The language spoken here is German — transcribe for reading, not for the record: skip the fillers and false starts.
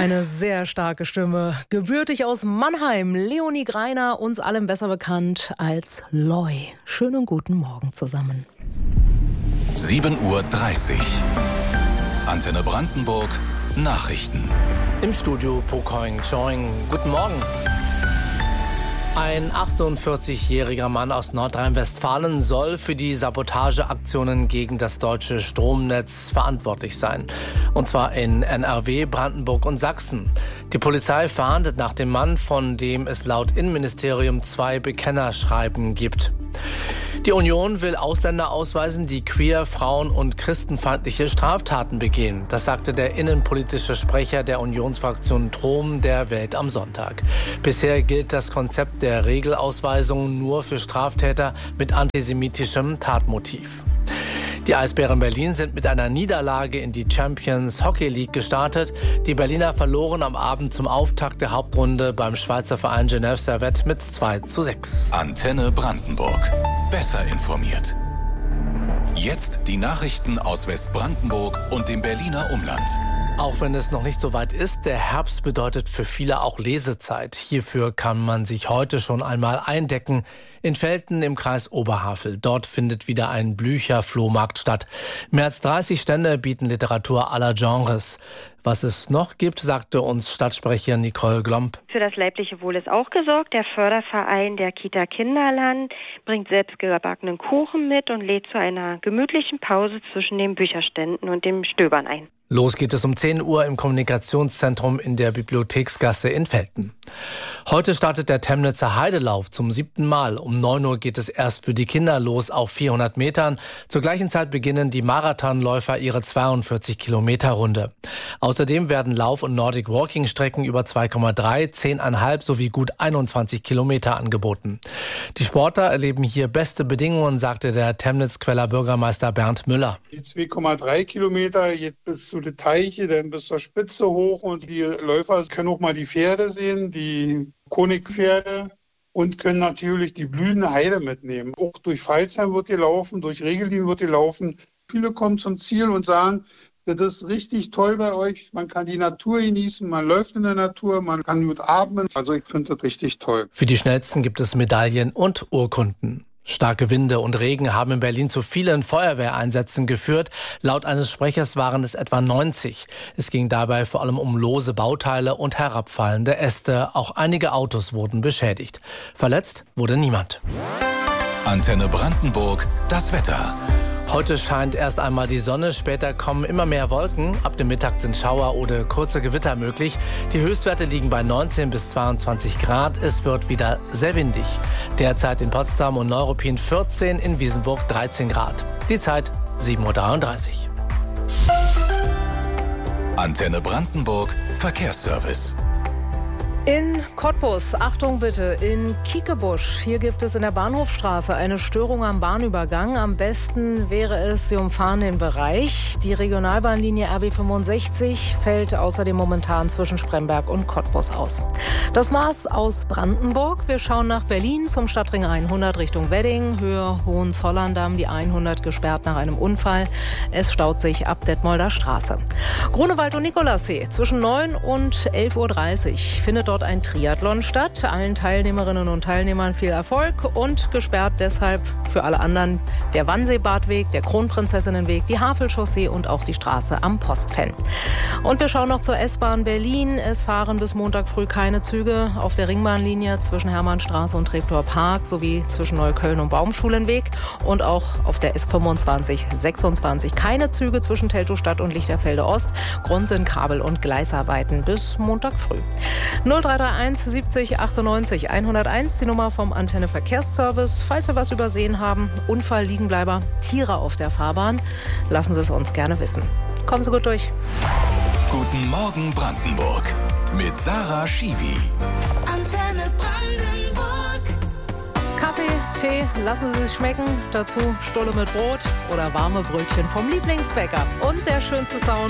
Eine sehr starke Stimme. Gebürtig aus Mannheim, Leonie Greiner, uns allen besser bekannt als Loi. Schönen guten Morgen zusammen. 7:30 Uhr. Antenne Brandenburg, Nachrichten. Im Studio Pokoing Choing. Guten Morgen. Ein 48-jähriger Mann aus Nordrhein-Westfalen soll für die Sabotageaktionen gegen das deutsche Stromnetz verantwortlich sein. Und zwar in NRW, Brandenburg und Sachsen. Die Polizei fahndet nach dem Mann, von dem es laut Innenministerium 2 Bekennerschreiben gibt. Die Union will Ausländer ausweisen, die queer-, frauen- und christenfeindliche Straftaten begehen. Das sagte der innenpolitische Sprecher der Unionsfraktion Trom der Welt am Sonntag. Bisher gilt das Konzept der Regelausweisung nur für Straftäter mit antisemitischem Tatmotiv. Die Eisbären Berlin sind mit einer Niederlage in die Champions Hockey League gestartet. Die Berliner verloren am Abend zum Auftakt der Hauptrunde beim Schweizer Verein Genève Servette mit 2:6. Antenne Brandenburg. Besser informiert. Jetzt die Nachrichten aus Westbrandenburg und dem Berliner Umland. Auch wenn es noch nicht so weit ist, der Herbst bedeutet für viele auch Lesezeit. Hierfür kann man sich heute schon einmal eindecken. In Velten im Kreis Oberhavel. Dort findet wieder ein Blücher-Flohmarkt statt. Mehr als 30 Stände bieten Literatur aller Genres. Was es noch gibt, sagte uns Stadtsprecher Nicole Glomp. Für das leibliche Wohl ist auch gesorgt. Der Förderverein der Kita Kinderland bringt selbstgebackenen Kuchen mit und lädt zu einer gemütlichen Pause zwischen den Bücherständen und dem Stöbern ein. Los geht es um 10 Uhr im Kommunikationszentrum in der Bibliotheksgasse in Velten. Heute startet der Temnitzer Heidelauf zum 7. Mal. Um 9 Uhr geht es erst für die Kinder los auf 400 Metern. Zur gleichen Zeit beginnen die Marathonläufer ihre 42-Kilometer-Runde. Außerdem werden Lauf- und Nordic-Walking-Strecken über 2,3, 10,5 sowie gut 21 Kilometer angeboten. Die Sportler erleben hier beste Bedingungen, sagte der Temnitz-Queller Bürgermeister Bernd Müller. Die 2,3 Kilometer geht bis zu den Teiche, dann bis zur Spitze hoch und die Läufer können auch mal die Pferde sehen, die Konigpferde und können natürlich die blühende Heide mitnehmen. Auch durch Pfalzheim wird gelaufen, durch Regelin wird gelaufen. Viele kommen zum Ziel und sagen, das ist richtig toll bei euch. Man kann die Natur genießen, man läuft in der Natur, man kann gut atmen. Also ich finde das richtig toll. Für die Schnellsten gibt es Medaillen und Urkunden. Starke Winde und Regen haben in Berlin zu vielen Feuerwehreinsätzen geführt. Laut eines Sprechers waren es etwa 90. Es ging dabei vor allem um lose Bauteile und herabfallende Äste. Auch einige Autos wurden beschädigt. Verletzt wurde niemand. Antenne Brandenburg, das Wetter. Heute scheint erst einmal die Sonne, später kommen immer mehr Wolken. Ab dem Mittag sind Schauer oder kurze Gewitter möglich. Die Höchstwerte liegen bei 19 bis 22 Grad. Es wird wieder sehr windig. Derzeit in Potsdam und Neuruppin 14, in Wiesenburg 13 Grad. Die Zeit 7:33 Uhr. Antenne Brandenburg, Verkehrsservice. In Cottbus, Achtung bitte, in Kiekebusch. Hier gibt es in der Bahnhofstraße eine Störung am Bahnübergang. Am besten wäre es, Sie umfahren den Bereich. Die Regionalbahnlinie RB 65 fällt außerdem momentan zwischen Spremberg und Cottbus aus. Das war's aus Brandenburg. Wir schauen nach Berlin zum Stadtring 100 Richtung Wedding. Höhe Hohenzollern-Damm, die 100 gesperrt nach einem Unfall. Es staut sich ab Detmolder Straße. Grunewald und Nikolassee zwischen 9 und 11:30 Uhr findet dort ein Triathlon statt. Allen Teilnehmerinnen und Teilnehmern viel Erfolg und gesperrt deshalb für alle anderen der Wannseebadweg, der Kronprinzessinnenweg, die Havelchaussee und auch die Straße am Postfenn. Und wir schauen noch zur S-Bahn Berlin. Es fahren bis Montag früh keine Züge auf der Ringbahnlinie zwischen Hermannstraße und Treptower Park sowie zwischen Neukölln und Baumschulenweg und auch auf der S25, 26 keine Züge zwischen Teltowstadt und Lichterfelde Ost. Grund sind Kabel- und Gleisarbeiten bis Montag früh. 0331 70 98 101, die Nummer vom Antenne Verkehrsservice. Falls wir was übersehen haben, Unfall, Liegenbleiber, Tiere auf der Fahrbahn, lassen Sie es uns gerne wissen. Kommen Sie gut durch. Guten Morgen Brandenburg mit Sarah Schiwi. Antenne Brandenburg. Kaffee, Tee, lassen Sie es schmecken. Dazu Stulle mit Brot oder warme Brötchen vom Lieblingsbäcker. Und der schönste Sound